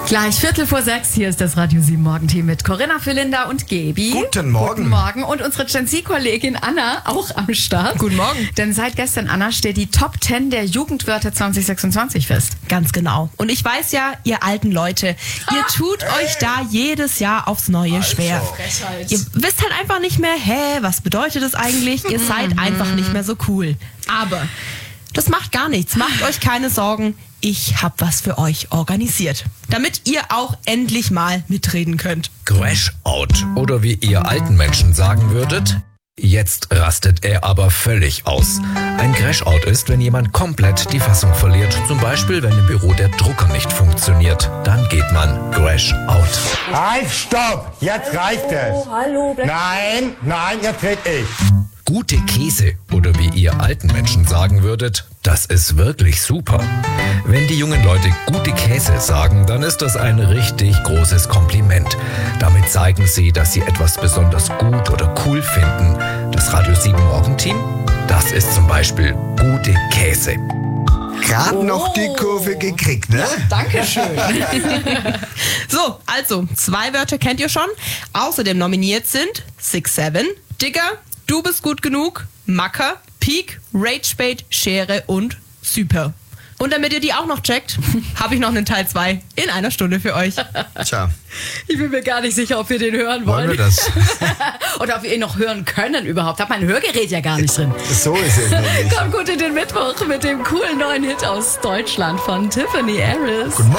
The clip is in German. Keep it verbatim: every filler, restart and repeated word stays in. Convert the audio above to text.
Gleich Viertel vor sechs, hier ist das Radio sieben Morgenteam mit Corinna, Philinda und Gebi. Guten Morgen. Guten Morgen. Und unsere Gen Z-Kollegin Anna auch am Start. Guten Morgen. Denn seit gestern, Anna, steht die Top zehn der Jugendwörter zwanzig sechsundzwanzig fest. Ganz genau. Und ich weiß ja, ihr alten Leute, ihr Ah, tut hey. euch da jedes Jahr aufs Neue Also. schwer. Frechheit. Ihr wisst halt einfach nicht mehr, hä, was bedeutet das eigentlich? Ihr seid einfach nicht mehr so cool. Aber das macht gar nichts. Macht euch keine Sorgen. Ich hab was für euch organisiert. Damit ihr auch endlich mal mitreden könnt. Crash-out. Oder wie ihr alten Menschen sagen würdet, jetzt rastet er aber völlig aus. Ein Crash-out ist, wenn jemand komplett die Fassung verliert. Zum Beispiel, wenn im Büro der Drucker nicht funktioniert. Dann geht man Crash-out. Halt, stopp! Jetzt reicht es! Hallo, bleib Nein, nein, jetzt red ich. Gute Käse, oder wie ihr alten Menschen sagen würdet, das ist wirklich super. Wenn die jungen Leute gute Käse sagen, dann ist das ein richtig großes Kompliment. Damit zeigen sie, dass sie etwas besonders gut oder cool finden. Das Radio sieben Morgenteam, das ist zum Beispiel gute Käse. Gerade noch die Kurve gekriegt, ne? Dankeschön. So, also, zwei Wörter kennt ihr schon. Außerdem nominiert sind Six Seven, Digger, Du bist gut genug, Macker, Peak, Ragebait, Schere und Super. Und damit ihr die auch noch checkt, habe ich noch einen Teil zwei in einer Stunde für euch. Tja, Ich bin mir gar nicht sicher, ob wir den hören wollen wollen. wir das? Oder ob wir ihn noch hören können überhaupt. Hab mein Hörgerät ja gar nicht drin. So ist es nämlich. Kommt gut in den Mittwoch mit dem coolen neuen Hit aus Deutschland von Tiffany Harris. Guten Morgen.